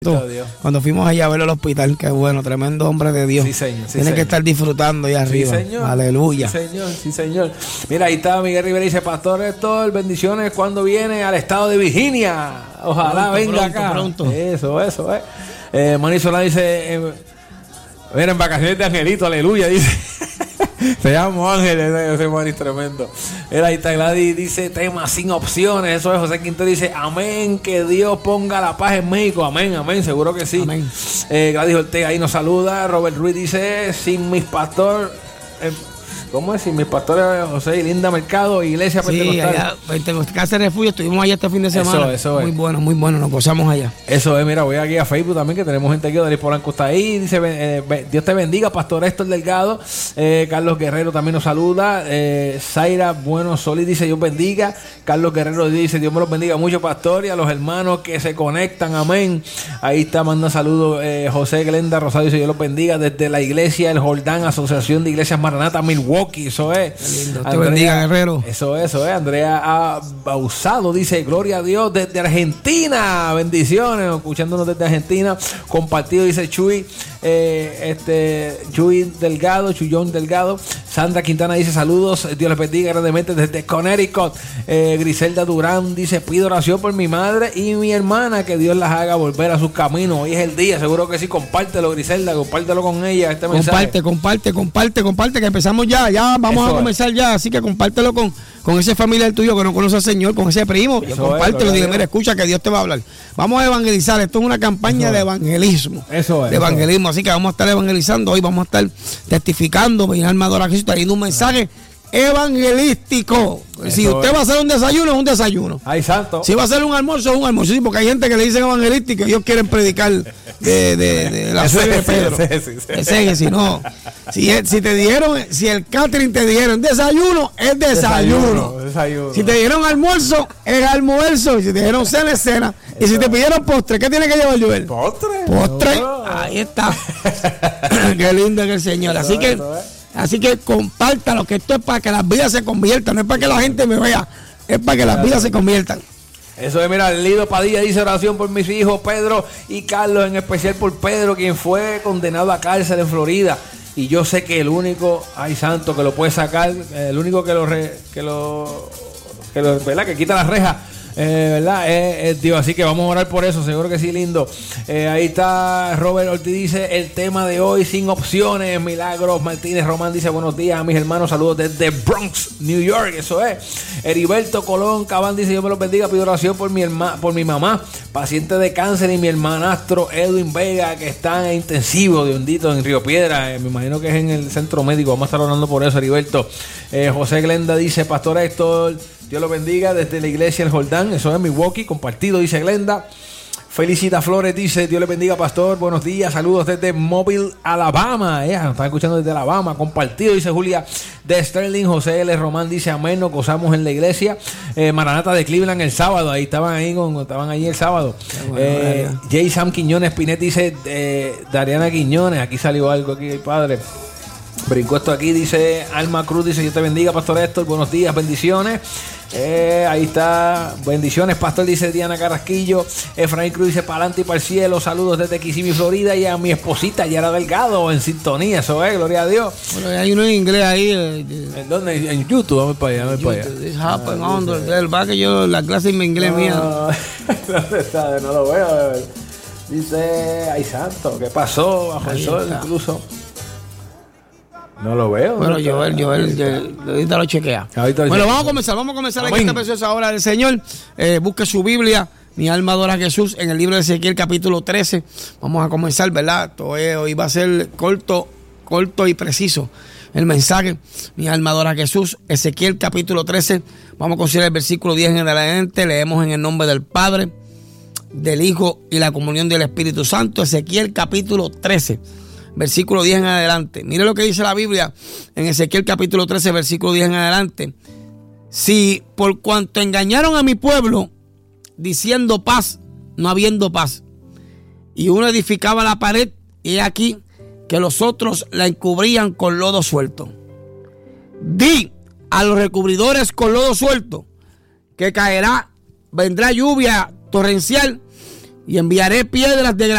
Santo. Cuando fuimos allá a verlo al hospital, qué bueno, tremendo hombre de Dios. Sí, señor. Sí, Tiene que estar disfrutando allá arriba. Sí, señor. Aleluya. Sí, señor. Sí, señor. Mira, ahí está Miguel Rivera, dice, Pastor Héctor, bendiciones cuando viene al estado de Virginia. Ojalá venga acá. Pronto. Eso es. Manny Solá dice, mira, en vacaciones de Angelito, aleluya, dice. Se llama Ángel, ese Manny tremendo. Mira, ahí está Gladys, dice, tema sin opciones. Eso es. José Quintero dice, amén, que Dios ponga la paz en México. Amén, seguro que sí. Amén. Gladys Ortega ahí nos saluda. Robert Ruiz dice, sin mis pastor... ¿Cómo es? Sin mis pastores José y Linda Mercado, Iglesia Pentecostal. Allá, Casa de Refugio, estuvimos allá este fin de semana. Eso es. Muy bueno, nos gozamos allá. Eso es, mira, voy aquí a Facebook también, que tenemos gente aquí. Darío Polanco está ahí, dice, Dios te bendiga, Pastor Héctor Delgado. Carlos Guerrero también nos saluda. Zaira Bueno Solís dice, Dios bendiga. Carlos Guerrero dice, Dios me los bendiga mucho, Pastor, y a los hermanos que se conectan, amén. Ahí está, manda saludos. José Glenda Rosario dice, Dios los bendiga, desde la iglesia El Jordán, Asociación de Iglesias Maranata, Milwaukee. Eso es. Lindo. Te bendiga, Guerrero. Eso es. Andrea Bausado dice, gloria a Dios desde Argentina. Bendiciones, escuchándonos desde Argentina. Compartido, dice Chuy. Chuy Delgado, Chuyón Delgado. Sandra Quintana dice, saludos, Dios les bendiga grandemente desde Connecticut. Griselda Durán dice, pido oración por mi madre y mi hermana, que Dios las haga volver a sus caminos. Hoy es el día, seguro que sí. Compártelo, Griselda, compártelo con ella, este mensaje. Comparte, que empezamos ya vamos Eso a comenzar ya, así que compártelo con ese familiar tuyo que no conoce al Señor, con ese primo. Compártelo, dile, mira, escucha que Dios te va a hablar. Vamos a evangelizar, esto es una campaña de evangelismo. Eso es. De evangelismo, así que vamos a estar evangelizando hoy, vamos a estar testificando, mi alma adora a Jesús, trayendo un mensaje evangelístico. Si usted va a hacer un desayuno, es un desayuno. Ay, santo. Si va a hacer un almuerzo, es un almuerzo. Sí, porque hay gente que le dicen evangelístico y ellos quieren predicar de la fe de Pedro. Si no. Si te dijeron, si el catering te dijeron desayuno, es desayuno. Si te dieron almuerzo, es almuerzo. Y si te dieron cena, es cena. Y si te pidieron postre, ¿qué tiene que llevar, Joel? Postre. Ahí está. Qué lindo que el Señor. Así que compártalo, que esto es para que las vidas se conviertan, no es para que la gente me vea, es para que las vidas se conviertan. Eso es, mira, Lido Padilla dice, oración por mis hijos Pedro y Carlos, en especial por Pedro, quien fue condenado a cárcel en Florida. Y yo sé que el único, ay santo, que lo puede sacar, el único ¿verdad? Que quita las rejas, ¿verdad? Es Dios. Así que vamos a orar por eso, seguro que sí, lindo. Ahí está Robert Ortiz, dice, el tema de hoy sin opciones. Milagros Martínez Román dice, buenos días a mis hermanos, saludos desde Bronx, New York. Eso es. Heriberto Colón Cabán dice, Dios me los bendiga, pido oración por mi mamá, paciente de cáncer, y mi hermanastro Edwin Vega, que está en intensivo de hundito en Río Piedra. Me imagino que es en el centro médico. Vamos a estar orando por eso, Heriberto. José Glenda dice, Pastor Héctor, Dios lo bendiga desde la iglesia El Jordán. Eso es Milwaukee, compartido, dice Glenda. Felicita Flores dice, Dios le bendiga, Pastor, buenos días, saludos desde Mobile, Alabama. Nos están escuchando desde Alabama, compartido, dice Julia de Sterling. José L. Román dice, amén, nos gozamos en la iglesia Maranata de Cleveland el sábado. Ahí estaban ahí el sábado. Bueno, J. Sam Quiñones Pinet dice, Dariana Quiñones, aquí salió algo aquí, el padre brincó esto aquí, dice Alma Cruz, dice, Dios te bendiga, Pastor Héctor, buenos días, bendiciones. Ahí está, bendiciones, Pastor, dice Diana Carrasquillo. Efraín Cruz dice, para adelante y para el cielo, saludos desde Kissimmee, Florida, y a mi esposita Yara Delgado en sintonía. Eso es, gloria a Dios. Bueno, hay uno en inglés ahí. ¿En dónde? En YouTube, vamos para allá, This happened el va que yo, la clase en inglés mía. ¿Dónde está? No lo veo. Dice, ay santo, ¿qué pasó? Bajo el sol incluso. No lo veo. Bueno, Joel, ahorita lo chequea. Bueno, vamos a comenzar aquí esta preciosa hora del Señor. Busque su Biblia, mi alma adora a Jesús, en el libro de Ezequiel capítulo 13. Vamos a comenzar, ¿verdad? Hoy va a ser corto y preciso el mensaje. Mi alma adora a Jesús, Ezequiel capítulo 13. Vamos a considerar el versículo 10 en adelante. Leemos en el nombre del Padre, del Hijo y la comunión del Espíritu Santo. Ezequiel capítulo 13. Versículo 10 en adelante. Mire lo que dice la Biblia en Ezequiel capítulo 13, versículo 10 en adelante. Si por cuanto engañaron a mi pueblo, diciendo paz, no habiendo paz, y uno edificaba la pared, y aquí que los otros la encubrían con lodo suelto. Di a los recubridores con lodo suelto que vendrá lluvia torrencial, y enviaré piedras de